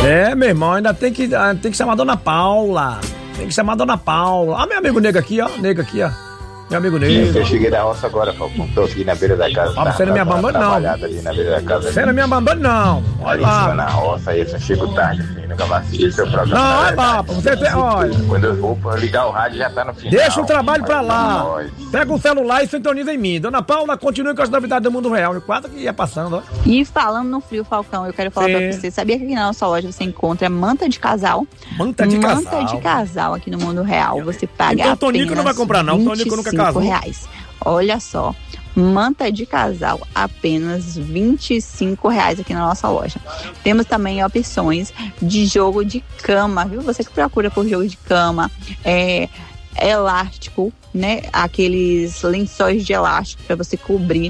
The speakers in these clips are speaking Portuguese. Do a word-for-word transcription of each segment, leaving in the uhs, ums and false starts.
É, meu irmão, ainda tem que, tem que chamar a Dona Paula. Tem que chamar a Dona Paula. Ah, meu amigo Nego aqui, ó. Nego aqui, ó. Meu amigo Nego. Eu cheguei da roça agora, Falcão. Tô aqui na beira da casa. Ah, você não me abandona, não. Ali na beira da casa. Você não me abandona, não. Olha lá. Na roça aí, eu chego tarde, assim, nunca mais assisti seu programa. Não, olha lá, você tem, olha. Quando eu vou pra ligar o rádio, já tá no final. Deixa o trabalho pra lá. Pega o celular e sintoniza em mim. Dona Paula, continue com as novidades do mundo real. Quase que ia passando, ó. E falando no frio, Falcão, eu quero falar Sim. pra você. Sabia que aqui na nossa loja você encontra manta de casal? Manta de casal. Manta de casal aqui no mundo real. Você paga Então, apenas Tonico não vai comprar, não. Tonico nunca casou. reais. Olha só, manta de casal, apenas vinte e cinco reais aqui na nossa loja. Temos também opções de jogo de cama, viu? Você que procura por jogo de cama, é elástico, né? Aqueles lençóis de elástico para você cobrir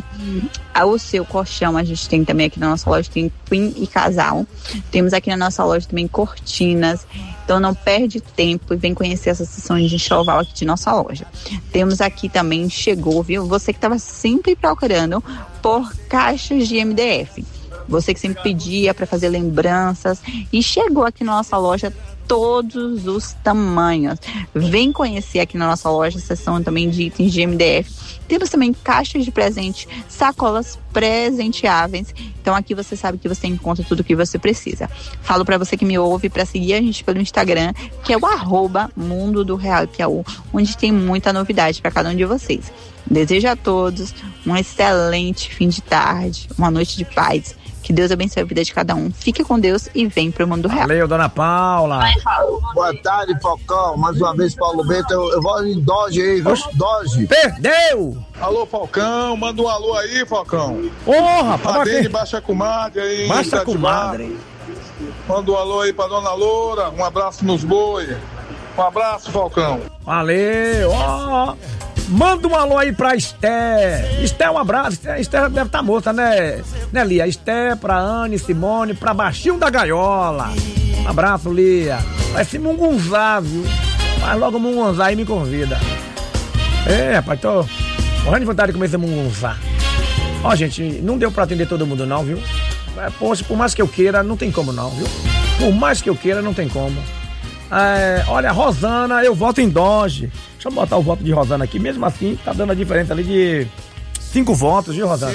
o seu colchão. A gente tem também aqui na nossa loja, tem queen e casal. Temos aqui na nossa loja também cortinas. Então não perde tempo e vem conhecer essa seção de enxoval aqui de nossa loja. Temos aqui também, chegou, viu? Você que estava sempre procurando por caixas de M D F. Você que sempre pedia para fazer lembranças e chegou aqui na nossa loja todos os tamanhos. Vem conhecer aqui na nossa loja a seção também de itens de M D F. Temos também caixas de presente, sacolas presenteáveis. Então aqui você sabe que você encontra tudo o que você precisa. Falo para você que me ouve para seguir a gente pelo Instagram, que é o arroba Mundo do Real Piauí, onde tem muita novidade para cada um de vocês. Desejo a todos um excelente fim de tarde, uma noite de paz. Que Deus abençoe a vida de cada um. Fique com Deus e vem pro mundo real. Valeu, Dona Paula. Boa tarde, Falcão. Mais uma vez, Paulo Bento. Eu, eu vou em Doge aí, viu? Doge. Perdeu! Alô, Falcão. Manda um alô aí, Falcão. Ô, oh, rapaz. Adene de Baixa Comadre aí. Baixa Comadre. Manda um alô aí pra Dona Loura. Um abraço nos boi. Um abraço, Falcão. Valeu. Ó. Oh. Manda um alô aí pra Esté. Esté, um abraço. Esté deve estar tá morta, né? Né, Lia? Esté, pra Anne, Simone, pra Baixinho da Gaiola. Um abraço, Lia. Vai se mungunzar, viu? Vai logo mungunzar e me convida. É, rapaz, tô morrendo de vontade de comer esse mungunzar. Ó, gente, não deu pra atender todo mundo, não, viu? É, poxa, por mais que eu queira, não tem como, não, viu? Por mais que eu queira, não tem como. É, olha, Rosana, eu voto em Doge. Deixa eu botar o voto de Rosana aqui. Mesmo assim, tá dando a diferença ali de cinco votos, viu, Rosana?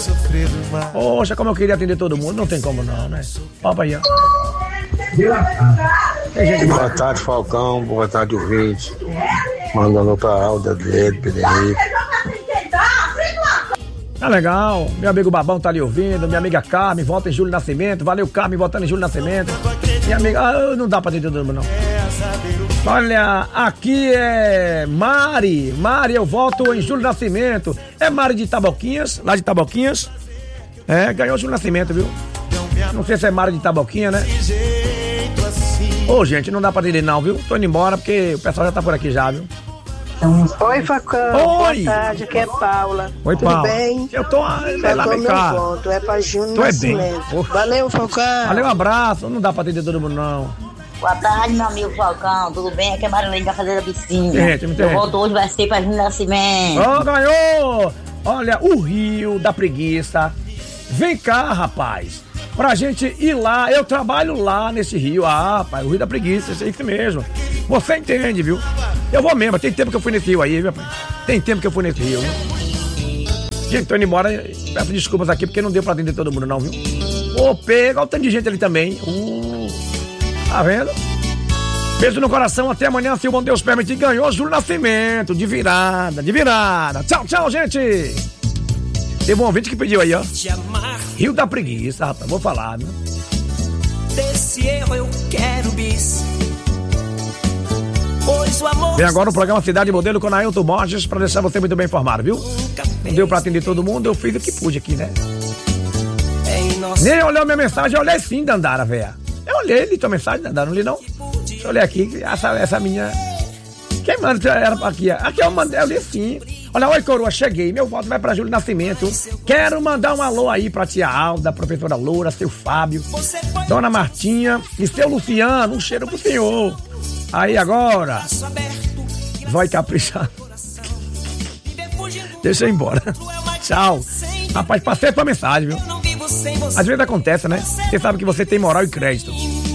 Poxa, como eu queria atender todo mundo. Não tem como não, né? Opa aí, ó. Tem gente... Boa tarde, Falcão. Boa tarde, ouvinte. Mandando pra Alda, dele, Pedro. Tá legal. Meu amigo Babão tá ali ouvindo. Minha amiga Carmen, vota em Júlio Nascimento. Valeu, Carmen, votando em Júlio Nascimento. Minha amiga... Ah, não dá pra atender todo mundo, não. Olha, aqui é Mari. Mari, eu voto em Júlio Nascimento. É Mari de Taboquinhas, lá de Taboquinhas. É, ganhou Júlio Nascimento, viu? Não sei se é Mari de Taboquinha, né? Ô, gente, não dá pra atender não, viu? Tô indo embora porque o pessoal já tá por aqui já, viu? Oi, Facão. Oi. Boa tarde, aqui é Paula. Oi, Tudo Paula. bem? Eu tô... Falcão, vem meu cá. voto é pra Júnior Tu é Nascimento. bem. Valeu, Falcão. Valeu, um abraço. Não dá pra atender todo mundo, não. Boa tarde, meu amigo Falcão. Tudo bem? Aqui é Marilene da Fazenda Piscina. Gente, Meu voto hoje vai ser pra Júnior Nascimento. Ó, oh, ganhou! Olha, o Rio da Preguiça. Vem cá, rapaz. Pra gente ir lá. Eu trabalho lá nesse rio. Ah, rapaz, o Rio da Preguiça. Isso é isso mesmo. Você entende, viu? Eu vou mesmo. Tem tempo que eu fui nesse rio aí, viu, rapaz? Tem tempo que eu fui nesse rio, viu? Gente, tô indo embora. Peço desculpas aqui porque não deu pra atender todo mundo, não, viu? Ô, pega. Olha o tanto de gente ali também. Uh, tá vendo? Beijo no coração. Até amanhã, se o bom Deus permitir. Ganhou Júlio Nascimento. De virada, de virada. Tchau, tchau, gente. Teve um ouvinte que pediu aí, ó. Rio da Preguiça, rapaz. Vou falar, né? Desse erro eu quero bis. Pois o amor... Vem agora o programa Cidade Modelo com Nailton Borges pra deixar você muito bem informado, viu? Não deu pra atender todo mundo, eu fiz o que pude aqui, né? Nem olhou minha mensagem, eu olhei sim, Dandara, velho. Eu olhei, li tua mensagem, Dandara, não li não? Deixa eu olhar aqui, essa, essa minha... Quem manda era aqui? Aqui eu mandei, eu li sim. Olha, oi coroa, cheguei, meu voto vai pra Júlio Nascimento. Quero mandar um alô aí pra tia Alda, professora Loura, seu Fábio, dona Martinha e seu Luciano, um cheiro pro senhor. Aí agora, vai caprichar. Deixa eu ir embora. Tchau. Rapaz, passei a tua mensagem, viu? Às vezes acontece, né? Você sabe que você tem moral e crédito.